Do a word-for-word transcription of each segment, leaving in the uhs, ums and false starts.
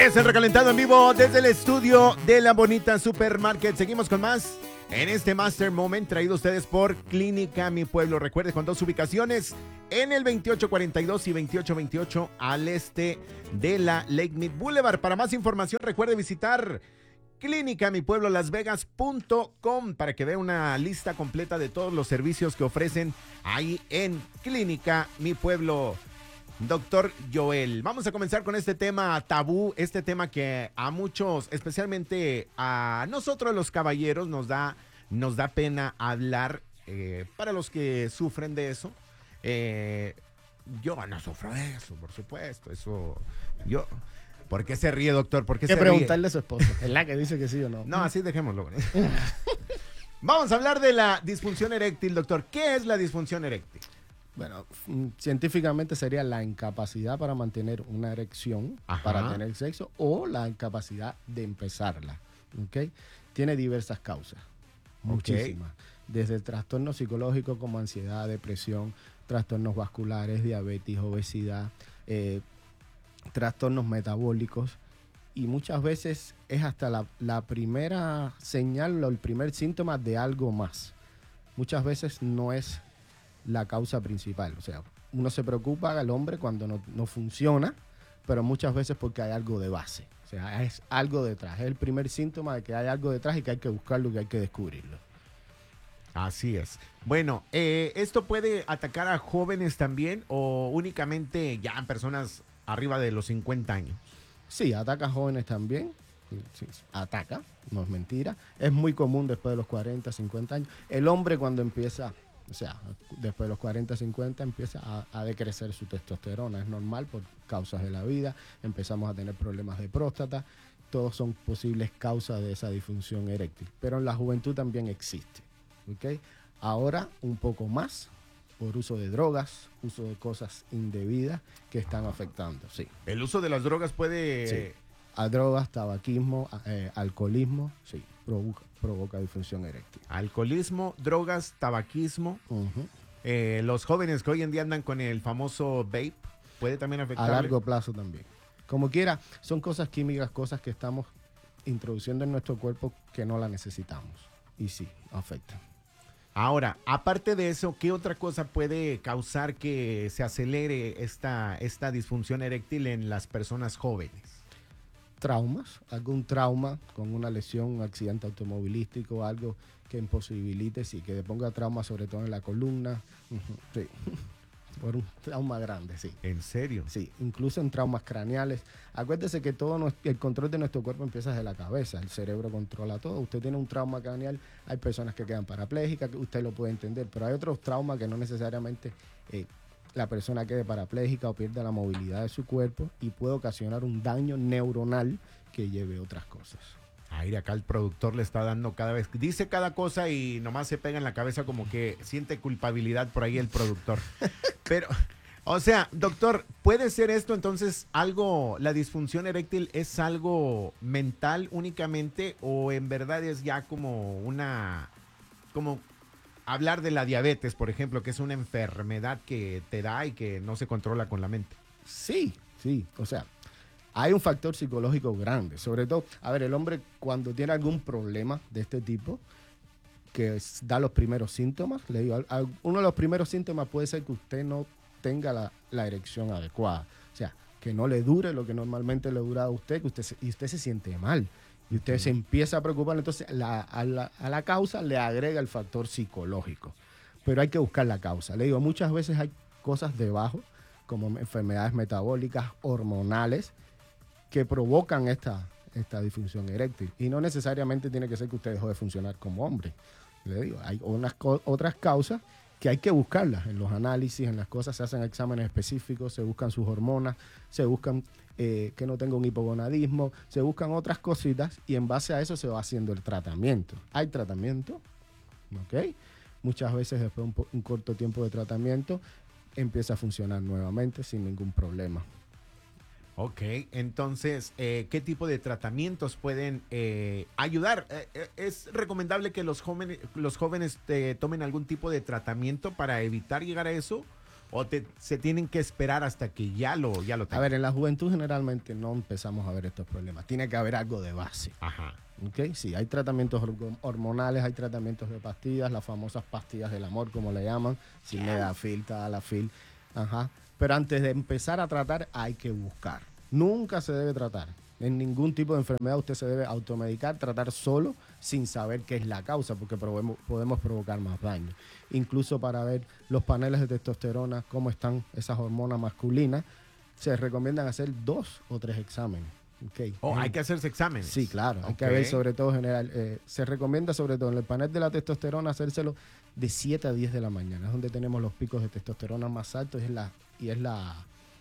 Es el recalentado en vivo desde el estudio de la bonita Supermarket. Seguimos con más en este Master Moment traído a ustedes por Clínica Mi Pueblo. Recuerde, con dos ubicaciones en el veintiocho cuarenta y dos y veintiocho veintiocho al este de la Lake Mead Boulevard. Para más información, recuerde visitar clínica mi pueblo las vegas punto com para que vea una lista completa de todos los servicios que ofrecen ahí en Clínica Mi Pueblo. Doctor Joel, vamos a comenzar con este tema tabú, este tema que a muchos, especialmente a nosotros los caballeros, nos da, nos da pena hablar. Eh, para los que sufren de eso, eh, yo no sufro de eso, por supuesto, eso, yo... ¿Por qué se ríe, doctor? ¿Por qué se ríe? Hay que preguntarle a su esposa, ¿es la que dice que sí o no? No, así dejémoslo. Vamos a hablar de la disfunción eréctil, doctor. ¿Qué es la disfunción eréctil? Bueno, científicamente sería la incapacidad para mantener una erección, Ajá. para tener sexo, o la incapacidad de empezarla. ¿Okay? Tiene diversas causas, muchísimas. Okay. Desde el trastorno psicológico como ansiedad, depresión, trastornos vasculares, diabetes, obesidad, eh, trastornos metabólicos, y muchas veces es hasta la, la primera señal o el primer síntoma de algo más. Muchas veces no es la causa principal. O sea, uno se preocupa al hombre cuando no, no funciona, pero muchas veces porque hay algo de base. O sea, es algo detrás. Es el primer síntoma de que hay algo detrás y que hay que buscarlo y que hay que descubrirlo. Así es. Bueno, eh, ¿esto puede atacar a jóvenes también o únicamente ya en personas arriba de los cincuenta años? Sí, ataca a jóvenes también. Sí, ataca, no es mentira. Es muy común después de los cuarenta, cincuenta años. El hombre cuando empieza, o sea, después de los cuarenta, cincuenta empieza a, a decrecer su testosterona. Es normal por causas de la vida. Empezamos a tener problemas de próstata. Todos son posibles causas de esa disfunción eréctil. Pero en la juventud también existe. ¿Okay? Ahora un poco más por uso de drogas, uso de cosas indebidas que están afectando, sí. ¿El uso de las drogas puede...? Sí. A drogas, tabaquismo, eh, alcoholismo, sí, provoca, provoca disfunción eréctil. Alcoholismo, drogas, tabaquismo. Uh-huh. eh, los jóvenes que hoy en día andan con el famoso vape, ¿puede también afectar? A largo plazo también. Como quiera, son cosas químicas, cosas que estamos introduciendo en nuestro cuerpo que no las necesitamos. Y sí, afectan. Ahora, aparte de eso, ¿qué otra cosa puede causar que se acelere esta, esta disfunción eréctil en las personas jóvenes? Traumas, algún trauma con una lesión, un accidente automovilístico, algo que imposibilite, sí, que le ponga trauma sobre todo en la columna, sí, por un trauma grande, sí. ¿En serio? Sí, incluso en traumas craneales. Acuérdese que todo nuestro, el control de nuestro cuerpo empieza desde la cabeza, el cerebro controla todo. Usted tiene un trauma craneal, hay personas que quedan parapléjicas, que usted lo puede entender, pero hay otros traumas que no necesariamente eh, la persona quede parapléjica o pierda la movilidad de su cuerpo y puede ocasionar un daño neuronal que lleve a otras cosas. Ay, acá el productor le está dando cada vez, dice cada cosa y nomás se pega en la cabeza como que siente culpabilidad por ahí el productor. Pero, o sea, doctor, ¿puede ser esto entonces algo, la disfunción eréctil es algo mental únicamente o en verdad es ya como una, como hablar de la diabetes, por ejemplo, que es una enfermedad que te da y que no se controla con la mente? Sí, sí, o sea, hay un factor psicológico grande, sobre todo, a ver, el hombre cuando tiene algún problema de este tipo, que es, da los primeros síntomas, le digo, uno de los primeros síntomas puede ser que usted no tenga la, la erección adecuada, o sea, que no le dure lo que normalmente le dura a usted, que usted se, y usted se siente mal, y usted uh-huh. se empieza a preocupar, entonces la, a, la, a la causa le agrega el factor psicológico, pero hay que buscar la causa, le digo, muchas veces hay cosas debajo, como enfermedades metabólicas, hormonales, que provocan esta, esta disfunción eréctil. Y no necesariamente tiene que ser que usted dejó de funcionar como hombre. Le digo, hay unas co- otras causas que hay que buscarlas. En los análisis, en las cosas, se hacen exámenes específicos, se buscan sus hormonas, se buscan eh, que no tenga un hipogonadismo, se buscan otras cositas y en base a eso se va haciendo el tratamiento. Hay tratamiento, ¿ok? Muchas veces después de un, po- un corto tiempo de tratamiento empieza a funcionar nuevamente sin ningún problema. Ok, entonces, eh, ¿qué tipo de tratamientos pueden eh, ayudar? Eh, ¿Es recomendable que los jóvenes, los jóvenes eh, tomen algún tipo de tratamiento para evitar llegar a eso? o te, se tienen que esperar hasta que ya lo, ya lo A tengan? ver, en la juventud generalmente no empezamos a ver estos problemas. Tiene que haber algo de base. Ajá. ¿Ok? Sí, hay tratamientos hormonales, hay tratamientos de pastillas, las famosas pastillas del amor, como le llaman, sildenafil, tadalafil. Ajá. Pero antes de empezar a tratar, hay que buscar. Nunca se debe tratar. En ningún tipo de enfermedad usted se debe automedicar, tratar solo sin saber qué es la causa, porque podemos, podemos provocar más daño. Incluso para ver los paneles de testosterona, cómo están esas hormonas masculinas, se recomiendan hacer dos o tres exámenes. Okay. ¿O oh, hay que hacerse exámenes? Sí, claro. Hay okay. que ver sobre todo general. Eh, se recomienda sobre todo en el panel de la testosterona hacérselo de siete a diez de la mañana. Es donde tenemos los picos de testosterona más altos y es la... Y es la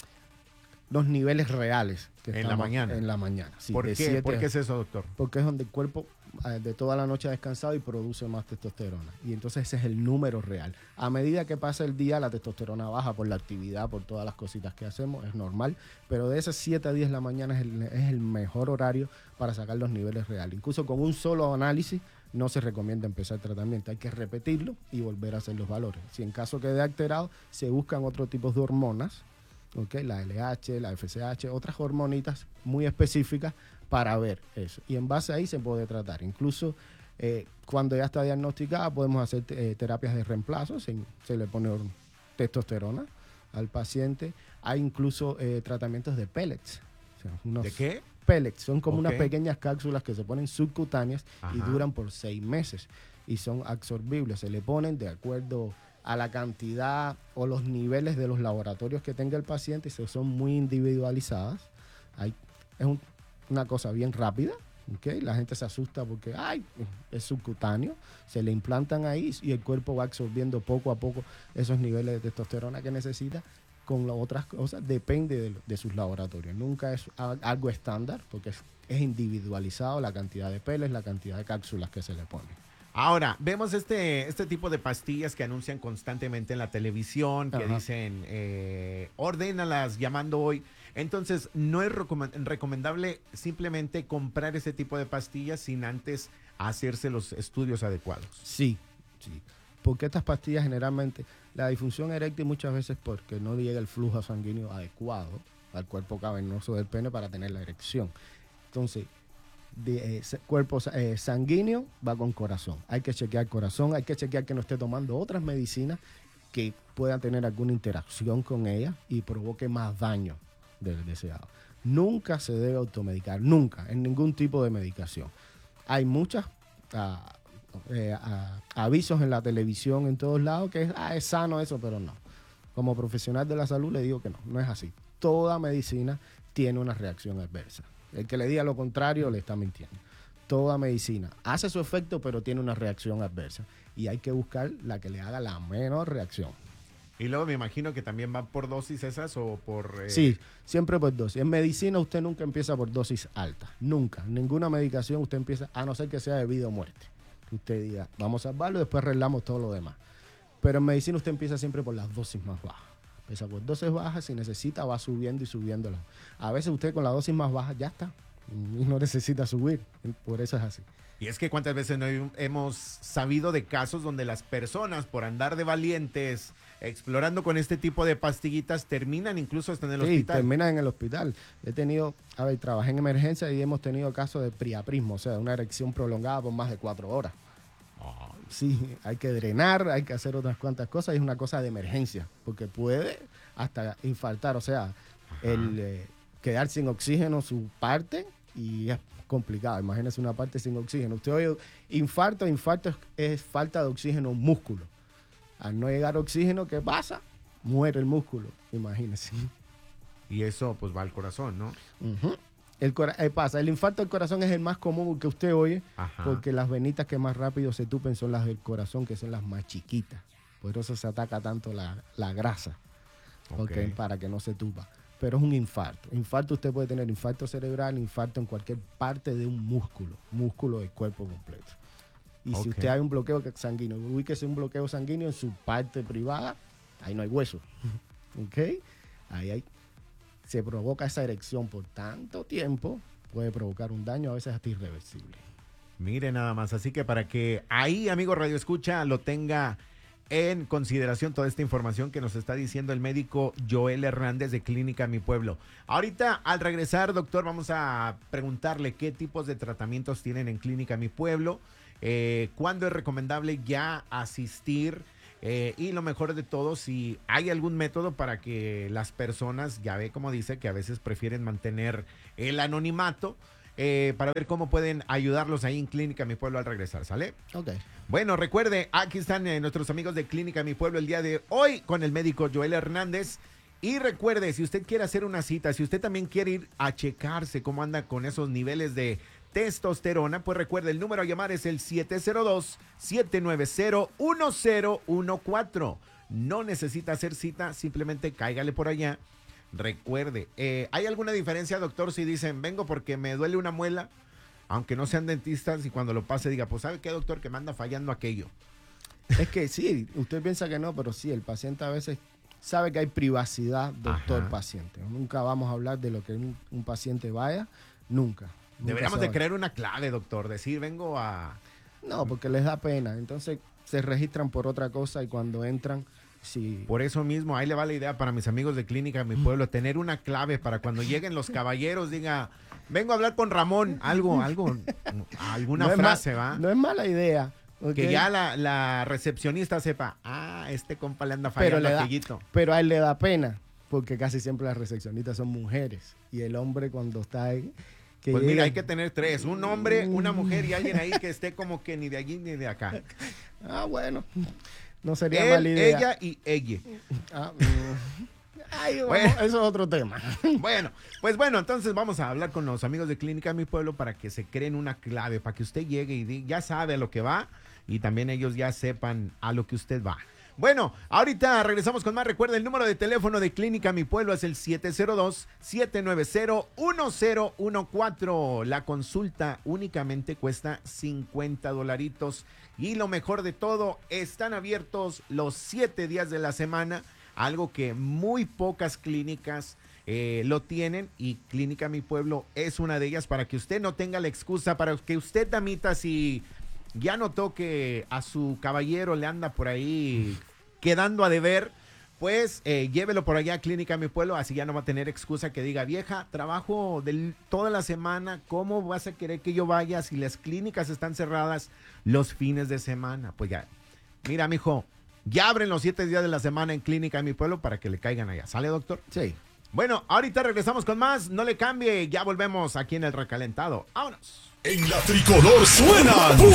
los niveles reales que en la mañana. En la mañana. Sí, ¿Por, qué? ¿Por qué es eso, doctor? Porque es donde el cuerpo eh, de toda la noche ha descansado y produce más testosterona. Y entonces ese es el número real. A medida que pasa el día, la testosterona baja por la actividad, por todas las cositas que hacemos, es normal. Pero de esas siete a diez de la mañana es el, es el mejor horario para sacar los niveles reales. Incluso con un solo análisis no se recomienda empezar el tratamiento. Hay que repetirlo y volver a hacer los valores. Si en caso quede alterado, se buscan otros tipos de hormonas, okay, la L H, la F S H, otras hormonitas muy específicas para ver eso. Y en base a ahí se puede tratar. Incluso eh, cuando ya está diagnosticada podemos hacer eh, terapias de reemplazo. Se, se le pone testosterona al paciente. Hay incluso eh, tratamientos de pellets. O sea, unos ¿De qué? Pellets. Son como okay. unas pequeñas cápsulas que se ponen subcutáneas. Ajá. Y duran por seis meses. Y son absorbibles. Se le ponen de acuerdo a la cantidad o los niveles de los laboratorios que tenga el paciente, y son muy individualizadas. Hay, es un, una cosa bien rápida, ¿okay? La gente se asusta porque ay, es subcutáneo, se le implantan ahí y el cuerpo va absorbiendo poco a poco esos niveles de testosterona que necesita. Con las otras cosas depende de, de sus laboratorios. Nunca es algo estándar porque es, es individualizado la cantidad de peles, la cantidad de cápsulas que se le ponen. Ahora, vemos este, este tipo de pastillas que anuncian constantemente en la televisión, que Ajá. dicen, eh, ordénalas llamando hoy. Entonces, ¿no es recom- recomendable simplemente comprar ese tipo de pastillas sin antes hacerse los estudios adecuados? Sí, sí. Porque estas pastillas generalmente, la disfunción eréctil muchas veces porque no llega el flujo sanguíneo adecuado al cuerpo cavernoso del pene para tener la erección. Entonces, de eh, cuerpo eh, sanguíneo va con corazón. Hay que chequear corazón, hay que chequear que no esté tomando otras medicinas que puedan tener alguna interacción con ella y provoque más daño del deseado. Nunca se debe automedicar, nunca, en ningún tipo de medicación. Hay muchos uh, eh, uh, avisos en la televisión, en todos lados, que es, ah, es sano eso, pero no. Como profesional de la salud le digo que no, no es así. Toda medicina tiene una reacción adversa. El que le diga lo contrario le está mintiendo. Toda medicina hace su efecto, pero tiene una reacción adversa. Y hay que buscar la que le haga la menor reacción. Y luego me imagino que también van por dosis esas o por... Eh... Sí, siempre por dosis. En medicina usted nunca empieza por dosis altas. Nunca. Ninguna medicación usted empieza, a no ser que sea de vida o muerte. Usted diga, vamos a salvarlo y después arreglamos todo lo demás. Pero en medicina usted empieza siempre por las dosis más bajas. Empieza por dosis bajas, si necesita va subiendo y subiéndola. A veces usted con la dosis más baja ya está y no necesita subir, por eso es así. Y es que cuántas veces no hemos sabido de casos donde las personas por andar de valientes explorando con este tipo de pastillitas terminan incluso hasta en el sí, hospital. terminan en el hospital. He tenido, a ver, trabajé en emergencia y hemos tenido casos de priaprismo, o sea, una erección prolongada por más de cuatro horas. Oh. Sí, hay que drenar, hay que hacer otras cuantas cosas y es una cosa de emergencia, porque puede hasta infartar, o sea, Ajá. el eh, quedar sin oxígeno su parte y es complicado. Imagínese una parte sin oxígeno. Usted oye infarto, infarto es, es falta de oxígeno músculo. Al no llegar oxígeno, ¿qué pasa? Muere el músculo, imagínese. Y eso pues va al corazón, ¿no? Uh-huh. El cora- eh, pasa, el infarto del corazón es el más común que usted oye, Ajá. porque las venitas que más rápido se tupen son las del corazón, que son las más chiquitas. Por eso se ataca tanto la, la grasa, okay. Okay, para que no se tupa. Pero es un infarto. Infarto usted puede tener infarto cerebral, infarto en cualquier parte de un músculo, músculo del cuerpo completo. Y okay. si usted hay un bloqueo sanguíneo, ubíquese un bloqueo sanguíneo en su parte privada, ahí no hay hueso. ¿Ok? Ahí hay, se provoca esa erección por tanto tiempo, puede provocar un daño a veces hasta irreversible. Mire nada más, así que para que ahí, amigo Radio Escucha, lo tenga en consideración toda esta información que nos está diciendo el médico Joel Hernández de Clínica Mi Pueblo. Ahorita, al regresar, doctor, vamos a preguntarle qué tipos de tratamientos tienen en Clínica Mi Pueblo, eh, cuándo es recomendable ya asistir, eh, y lo mejor de todo, si hay algún método para que las personas, ya ve como dice, que a veces prefieren mantener el anonimato, Eh, para ver cómo pueden ayudarlos ahí en Clínica Mi Pueblo al regresar, ¿sale? Ok. Bueno, recuerde, aquí están eh, nuestros amigos de Clínica Mi Pueblo el día de hoy con el médico Joel Hernández. Y recuerde, si usted quiere hacer una cita, si usted también quiere ir a checarse cómo anda con esos niveles de testosterona, pues recuerde, el número a llamar es el siete cero dos, siete nueve cero, uno cero uno cuatro. No necesita hacer cita, simplemente cáigale por allá. Recuerde, eh, ¿hay alguna diferencia, doctor, si dicen, vengo porque me duele una muela, aunque no sean dentistas, y cuando lo pase diga, pues ¿sabe qué, doctor? Que me anda fallando aquello. Es que sí, usted piensa que no, pero sí, el paciente a veces sabe que hay privacidad doctor-paciente. Nunca vamos a hablar de lo que un, un paciente vaya, nunca. nunca Deberíamos de crear una clave, doctor, decir, vengo a... No, porque les da pena, entonces se registran por otra cosa y cuando entran... Sí. Por eso mismo, ahí le va la idea para mis amigos de Clínica Mi Pueblo, tener una clave para cuando lleguen los caballeros, diga, vengo a hablar con Ramón, algo, algo, alguna no frase, ma- ¿va? No es mala idea. Que ¿okay? ya la, la recepcionista sepa, ah, este compa le anda fallando pero, le da, aquellito. pero a él le da pena, porque casi siempre las recepcionistas son mujeres, y el hombre cuando está ahí... Que Pues llega, mira, hay que tener tres, un hombre, una mujer y alguien ahí que esté como que ni de allí ni de acá. Ah, bueno, no sería Él, mala idea. ella y ella. Ah, mm. Ay, vamos, Bueno. eso es otro tema. Bueno, pues bueno, entonces vamos a hablar con los amigos de Clínica Mi Pueblo para que se creen una clave, para que usted llegue y di- ya sabe a lo que va y también ellos ya sepan a lo que usted va. Bueno, ahorita regresamos con más. Recuerda, el número de teléfono de Clínica Mi Pueblo es el siete cero dos, siete nueve cero, uno cero uno cuatro. La consulta únicamente cuesta cincuenta dolaritos. Y lo mejor de todo, están abiertos los siete días de la semana, algo que muy pocas clínicas eh, lo tienen, y Clínica Mi Pueblo es una de ellas, para que usted no tenga la excusa, para que usted, damita, si ya notó que a su caballero le anda por ahí quedando a deber, pues eh, llévelo por allá a Clínica Mi Pueblo, así ya no va a tener excusa que diga, vieja, trabajo de toda la semana, ¿cómo vas a querer que yo vaya si las clínicas están cerradas los fines de semana? Pues ya, mira, mijo, ya abren los siete días de la semana en Clínica Mi Pueblo para que le caigan allá. ¿Sale, doctor? Sí. Bueno, ahorita regresamos con más, no le cambie, ya volvemos aquí en El Recalentado. ¡Vámonos! En la tricolor suenan